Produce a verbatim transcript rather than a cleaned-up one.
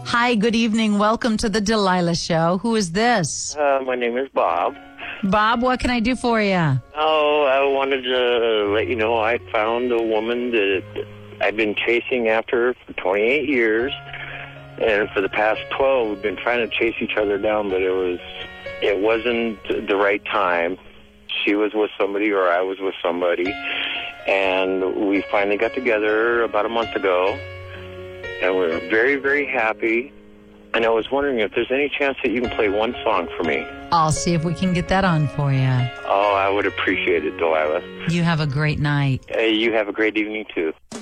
Hi, good evening. Welcome to the Delilah Show. Who is this? Uh, my name is Bob. Bob, what can I do for you? Oh, I wanted to let you know I found a woman that I've been chasing after for twenty-eight years. And for the past twelve, we've been trying to chase each other down, but it was, it wasn't the right time. She was with somebody or I was with somebody. And we finally got together about a month ago. And we were very, very happy. And I was wondering if there's any chance that you can play one song for me. I'll see if we can get that on for you. Oh, I would appreciate it, Delilah. You have a great night. Uh, you have a great evening, too.